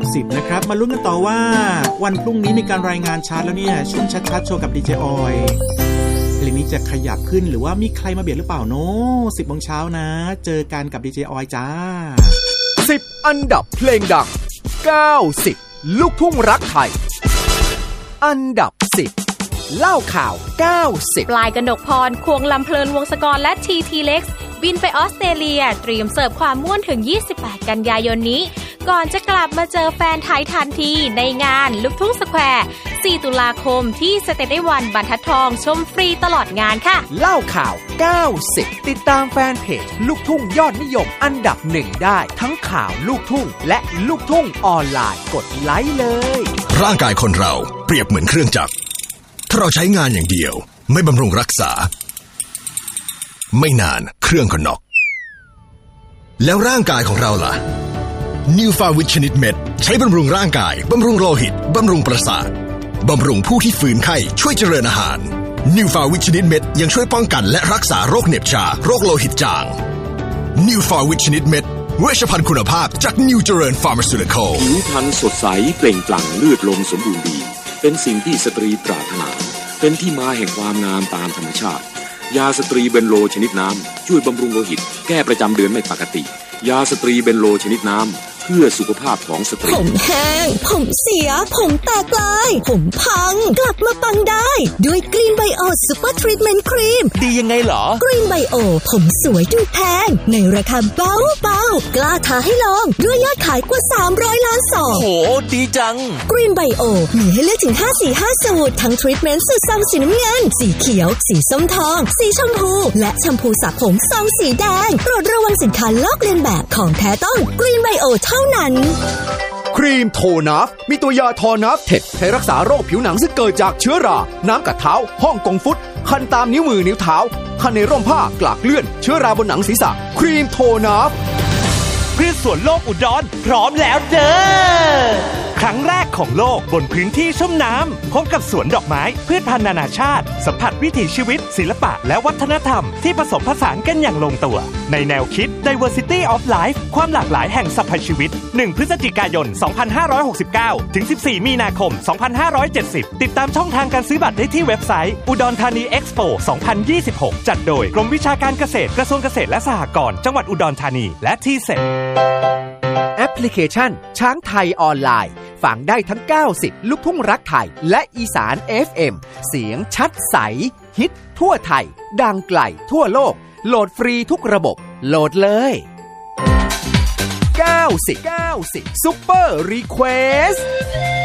90นะครับมาลุ้นกันต่อว่าวันพรุ่งนี้มีการรายงานชาร์ตแล้วเนี่ยช่วงชัดๆโชว์กับดีเจออยเพลงนี้จะขยับขึ้นหรือว่ามีใครมาเบียดหรือเปล่าเนาะ 10 โมงเช้านะเจอกันกับดีเจออยจ้า 10 อันดับเพลงดัง90ลูกทุ่งรักไทยอันดับ10เล่าข่าว90 ปลายกนกพรควงลำเพลินวงศกรและทีเล็กซ์บินไปออสเตรเลียเตรียมเสิร์ฟความม่วนถึง28กันยายนนี้ก่อนจะกลับมาเจอแฟนไทยทันทีในงานลูกทุ่งสแควร์4 ตุลาคมที่สเตเดียม1บรรทัดทองชมฟรีตลอดงานค่ะเล่าข่าว90ติดตามแฟนเพจลูกทุ่งยอดนิยมอันดับ1ได้ทั้งข่าวลูกทุ่งและลูกทุ่งออนไลน์กดไลค์เลยร่างกายคนเราเปรียบเหมือนเครื่องจักรถ้าเราใช้งานอย่างเดียวไม่บำรุงรักษาไม่นานเครื่องก็น็อกแล้วร่างกายของเราล่ะ New Fawit ชนิดเม็ดใช้บำรุงร่างกายบำรุงโลหิตบำรุงประสาทบำรุงผู้ที่ฝืนไข้ช่วยเจริญอาหาร New Fawit ชนิดเม็ดยังช่วยป้องกันและรักษาโรคเหน็บชาโรคโลหิตจาง New Fawit ชนิดเม็ดเวชภัณฑ์คุณภาพจาก New เจริญ Pharmaceutical ผิวพรรณสดใสเปล่งปลั่งเลือดลมสมบูรณ์ดีเป็นสิ่งที่สตรีปรารถนาเป็นที่มาแห่งความงามตามธรรมชาติยาสตรีเบนโลชนิดน้ำช่วยบำรุงโลหิตแก้ประจำเดือนไม่ปกติยาสตรีเบนโลชนิดน้ำเพื่อสุขภาพของสตรีผมแห้งผมเสียผมแตกลายผมพังกลับมาปังได้ด้วยกรีนไบโอซุปเปอร์ทรีทเมนต์ครีมดียังไงเหรอกรีนไบโอผมสวยดูแพงในราคาเบาๆกล้าท้าให้ลองด้วยยอดขายกว่า300 ล้านซองโหดีจังกรีนไบโอมีให้เลือกถึง5 สูตรทั้งทรีทเมนต์สูตรซองสีน้ำเงินสีเขียวสีส้มทองสีชมพูและแชมพูสระผมซองสีแดงโปรดระวังสินค้าลอกเลียนแบบของแท้ต้องกรีนไบโอเท่านั้นครีมโทนัฟมีตัวยาทอนัฟเท็ดใช้รักษาโรคผิวหนังซึ่งเกิดจากเชื้อราน้ำกัดเท้าฮ่องกงฟุตคันตามนิ้วมือนิ้วเท้าคันในร่มผ้ากลากเลื่อนเชื้อราบนหนังศีรษะครีมโทนัฟพืชสวนโลกอุดรพร้อมแล้วเด้อครั้งแรกของโลกบนพื้นที่ชุ่มน้ำพบกับสวนดอกไม้พืชพันธุ์นานาชาติสัมผัสวิถีชีวิตศิลปะและวัฒนธรรมที่ผสมผสานกันอย่างลงตัวในแนวคิด Diversity of Life ความหลากหลายแห่งสรรพชีวิต1 พฤศจิกายน 2569 ถึง 14 มีนาคม 2570 ติดตามช่องทางการซื้อบัตรได้ที่เว็บไซต์อุดรธานีเอ็กซ์โป 2026 จัดโดยกรมวิชาการเกษตรกระทรวงเกษตรและสหกรณ์จังหวัดอุดรธานีและที่เซ็ตแอปพลิเคชันช้างไทยออนไลน์ฟังได้ทั้ง90ลูกทุ่งรักไทยและอีสาน FM เสียงชัดใสฮิตทั่วไทยดังไกลทั่วโลกโหลดฟรีทุกระบบโหลดเลย90 Super Request